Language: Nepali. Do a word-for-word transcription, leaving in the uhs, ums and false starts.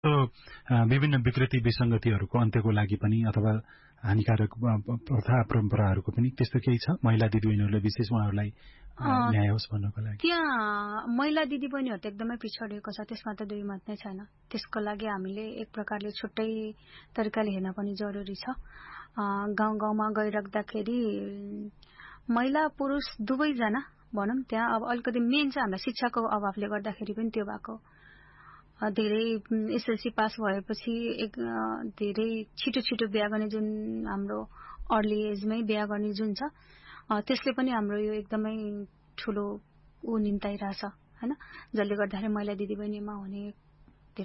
विभिन्न विकृति विसंगतिहरूको अन्त्यको लागि पनि अथवा हानिकारक प्रथा परम्पराहरूको पनि त्यस्तो केही छ महिला दिदीबहिनीहरूले विशेष उहाँहरूलाई न्याय होस् भन्नको लागि? त्यहाँ महिला दिदीबहिनीहरू त एकदमै पिछडिएको छ, त्यसमा त दुई मत नै छैन। त्यसको लागि हामीले एक प्रकारले छुट्टै तरिकाले हेर्न पनि जरुरी छ। गाउँ गाउँमा गइराख्दाखेरि महिला पुरुष दुवैजना भनौँ, त्यहाँ अब अलिकति मेन चाहिँ हामीलाई शिक्षाको अभावले गर्दाखेरि पनि त्यो भएको। धेरै एसएलसी पास भएपछि एक धेरै छिटो छिटो बिहा गर्ने जुन हाम्रो अर्ली एजमै बिहा गर्ने जुन छ, त्यसले पनि हाम्रो यो एकदमै ठुलो ऊ निम्ताइरहेछ हैन, जसले गर्दाखेरि महिला दिदीबहिनीमा हुने